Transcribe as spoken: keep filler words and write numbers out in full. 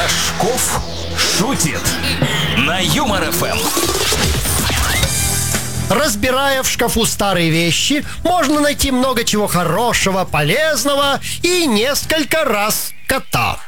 Рожков шутит на Юмор эф эм. Разбирая в шкафу старые вещи, можно найти много чего хорошего, полезного и несколько раз кота.